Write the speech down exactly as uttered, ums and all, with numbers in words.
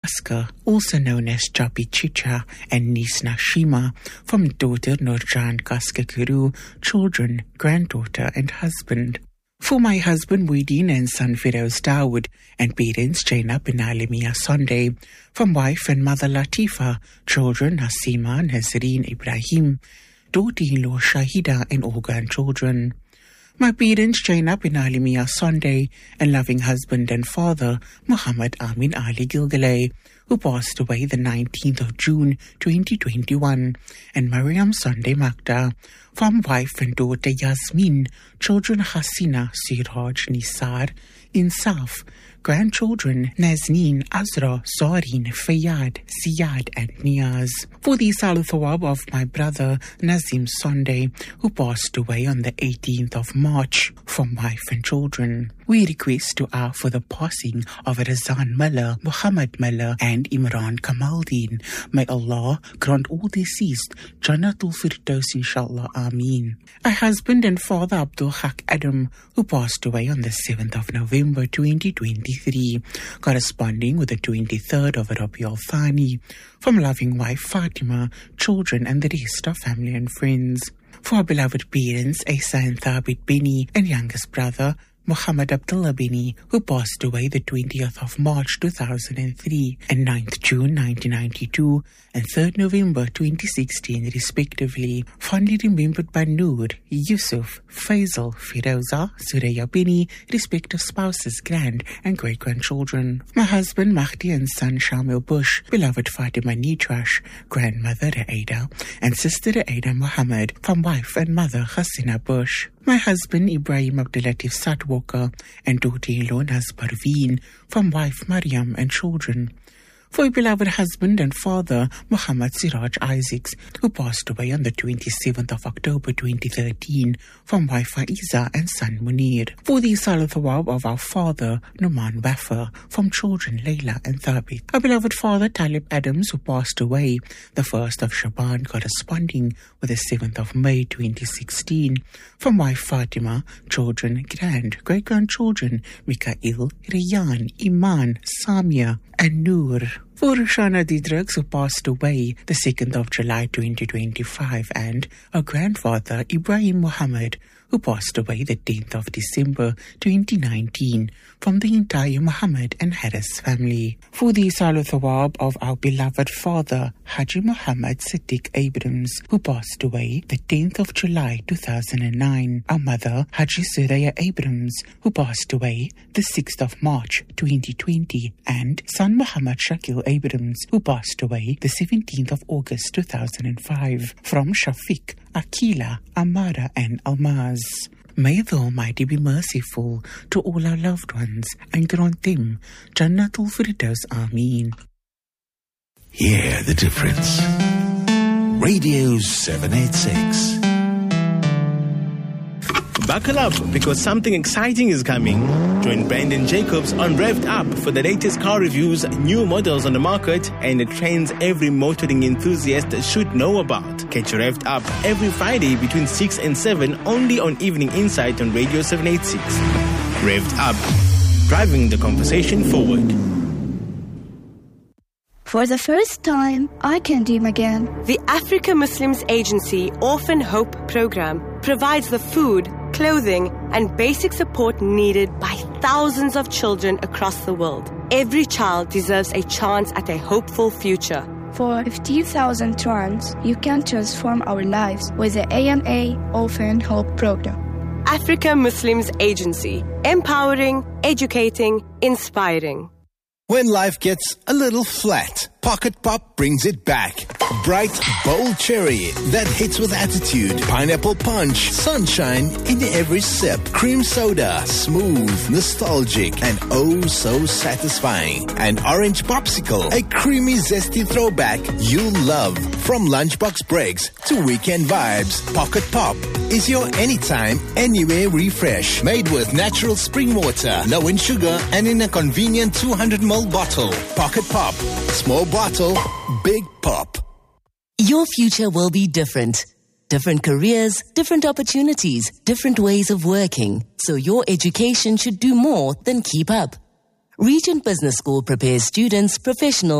Oscar, also known as Jabi Chicha, and niece Nashima, from daughter Nurjan Kaskakuru, children, granddaughter and husband. For my husband Muhyiddin and son Firoz Dawood, and parents Jainab bin Alimia Sunday, from wife and mother Latifa, children Nasima, Nazreen Ibrahim, daughter-in-law Shahida and all grandchildren. My parents Jainab bin Alimia Sunday and loving husband and father Muhammad Amin Ali Gilgale, who passed away the nineteenth of June twenty twenty-one, and Mariam Sunday Makda, from wife and daughter Yasmin, children Hasina, Siraj, Nisar, Insaf, grandchildren Nazneen, Azra, Zareen, Fayyad, Ziyad and Niaz. For the Saluthawab of my brother Nazim Sunday, who passed away on the eighteenth of March, from wife and children. We request dua for the passing of Razan Miller, Muhammad Miller and Imran Kamaldeen. May Allah grant all deceased Jannatul Firdaus inshallah, Ameen. A husband and father Abdul Haq Adam, who passed away on the seventh of November twenty twenty-three, corresponding with the twenty-third of Rabi al-Thani, from loving wife Fatima, children and the rest of family and friends. For our beloved parents Asa and Thabit Bini and youngest brother Muhammad Abdullah Bini, who passed away the twentieth of March two thousand three and ninth of June nineteen ninety-two and third of November twenty sixteen respectively, fondly remembered by Noor, Yusuf, Faisal, Firoza, Suraya Bini, respective spouses, grand and great-grandchildren. My husband Mahdi and son Shamil Bush, beloved Fatima Nitrash, grandmother Aida and sister Aida Muhammad, from wife and mother Hasina Bush. My husband Ibrahim Abdulatif Satwalker and daughter-in-law Naz Parveen, from wife Maryam and children. For a beloved husband and father Muhammad Siraj Isaacs, who passed away on the twenty-seventh of October twenty thirteen, from wife Faiza and son Munir. For the Salathawab of our father Numan Wafa, from children Layla and Thabit. Our beloved father Talib Adams, who passed away the first of Shaban, corresponding with the seventh of May twenty sixteen, from wife Fatima, children, grand, great-grandchildren Mikael, Riyan, Iman, Samia and Noor. For Rushana Didrugs, who passed away the second of July twenty twenty-five, and our grandfather Ibrahim Muhammad, who passed away the tenth of December twenty nineteen, from the entire Muhammad and Harris family. For the Saluthawab of our beloved father Haji Muhammad Siddiq Abrams, who passed away the tenth of July two thousand nine, our mother Haji Suraya Abrams, who passed away the sixth of March twenty twenty, and son Muhammad Shakil Abrams, who passed away the seventeenth of August two thousand five, from Shafiq, Akila, Amara and Almaz. May the Almighty be merciful to all our loved ones and grant them Jannatul Firdaus. Ameen. Hear the difference. Radio seven eighty-six. Buckle up, because something exciting is coming. Join Brandon Jacobs on Revved Up for the latest car reviews, new models on the market, and the trends every motoring enthusiast should know about. Catch Revved Up every Friday between six and seven, only on Evening Insight on Radio seven eighty-six. Revved Up, driving the conversation forward. For the first time, I can dream again. The Africa Muslims Agency Orphan Hope Program provides the food, clothing, and basic support needed by thousands of children across the world. Every child deserves a chance at a hopeful future. For fifteen thousand trans, you can transform our lives with the A M A Orphan Hope Program. Africa Muslims Agency, empowering, educating, inspiring. When life gets a little flat, Pocket Pop brings it back. Bright, bold cherry that hits with attitude. Pineapple punch, sunshine in every sip. Cream soda, smooth, nostalgic, and oh so satisfying. And orange popsicle, a creamy, zesty throwback you'll love. From lunchbox breaks to weekend vibes, Pocket Pop is your anytime, anywhere refresh. Made with natural spring water, low in sugar, and in a convenient two hundred milliliter bottle. Pocket Pop, small bottle, big pop. Your future will be different. Different careers, different opportunities, different ways of working. So your education should do more than keep up. Regent Business School prepares students, professionals,